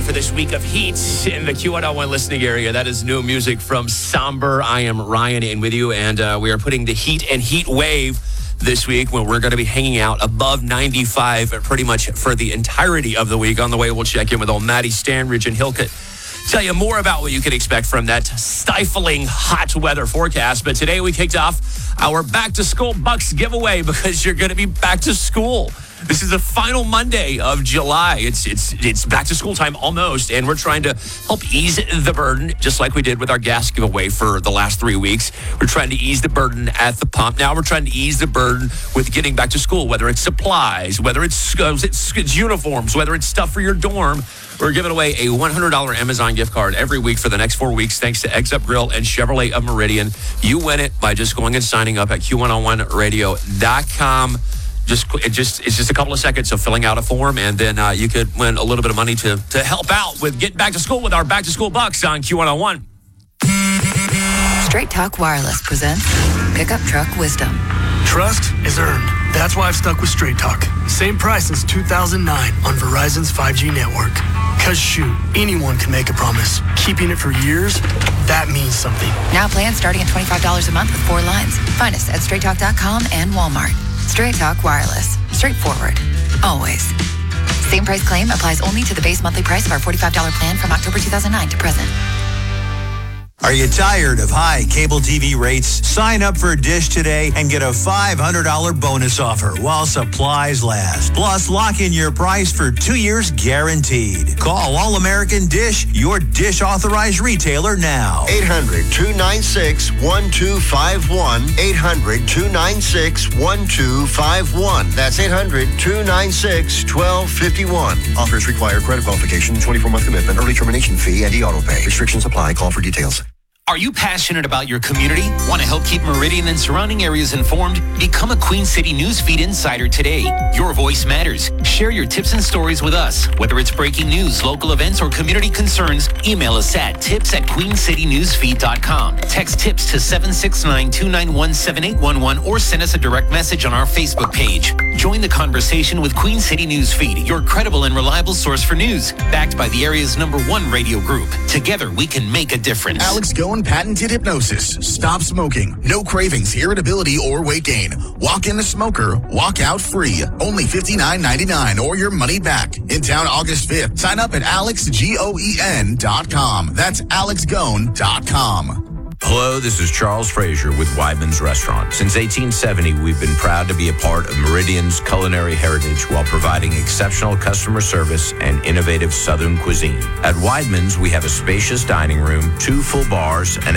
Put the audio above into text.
for this week of heat in the Q101 listening area. That is new music from Somber. I am Ryan in with you, and we are putting the heat and heat wave this week when we're going to be hanging out above 95 pretty much for the entirety of the week. On the way, we'll check in with old Maddie Stanridge, and he'll tell you more about what you can expect from that stifling hot weather forecast. But today we kicked off our Back to School Bucks giveaway because you're going to be back to school. This is the final Monday of July. It's back to school time almost, and we're trying to help ease the burden, just like we did with our gas giveaway for the last 3 weeks. We're trying to ease the burden at the pump. Now we're trying to ease the burden with getting back to school, whether it's supplies, whether it's uniforms, whether it's stuff for your dorm. We're giving away a $100 Amazon gift card every week for the next 4 weeks, thanks to Eggs Up Grill and Chevrolet of Meridian. You win it by just going and signing up at Q101radio.com. It's just a couple of seconds of filling out a form, and then you could win a little bit of money to help out with getting back to school with our Back to School Bucks on Q101. Straight Talk Wireless presents Pickup Truck Wisdom. Trust is earned. That's why I've stuck with Straight Talk. Same price since 2009 on Verizon's 5G network. Because shoot, anyone can make a promise. Keeping it for years, that means something. Now plans starting at $25 a month with 4 lines. Find us at straighttalk.com and Walmart. Straight Talk Wireless. Straightforward. Always. Same price claim applies only to the base monthly price of our $45 plan from October 2009 to present. Are you tired of high cable TV rates? Sign up for Dish today and get a $500 bonus offer while supplies last. Plus, lock in your price for 2 years guaranteed. Call All-American Dish, your Dish authorized retailer now. 800-296-1251. 800-296-1251. That's 800-296-1251. Offers require credit qualification, 24-month commitment, early termination fee, and e-auto pay. Restrictions apply. Call for details. Are you passionate about your community? Want to help keep Meridian and surrounding areas informed? Become a Queen City Newsfeed Insider today. Your voice matters. Share your tips and stories with us. Whether it's breaking news, local events, or community concerns, email us at tips@queencitynewsfeed.com. Text TIPS to 769-291-7811 or send us a direct message on our Facebook page. Join the conversation with Queen City Newsfeed, your credible and reliable source for news, backed by the area's #1 radio group. Together, we can make a difference. Alex Goen patented hypnosis. Stop smoking. No cravings, irritability, or weight gain. Walk in a smoker, walk out free. Only $59.99 or your money back. In town August 5th. Sign up at alexgoen.com. That's alexgoen.com. Hello, this is Charles Frazier with Weidman's Restaurant. Since 1870, we've been proud to be a part of Meridian's culinary heritage while providing exceptional customer service and innovative Southern cuisine. At Weidman's, we have a spacious dining room, 2 full bars, an